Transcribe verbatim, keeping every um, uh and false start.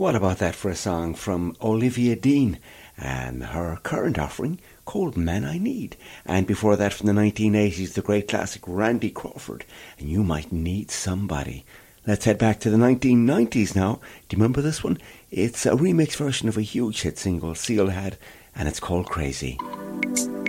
What about that for a song from Olivia Dean and her current offering called Man I Need? And before that, from the nineteen eighties, the great classic Randy Crawford and You Might Need Somebody. Let's head back to the nineteen nineties now. Do you remember this one? It's a remix version of a huge hit single Seal had, and it's called Crazy.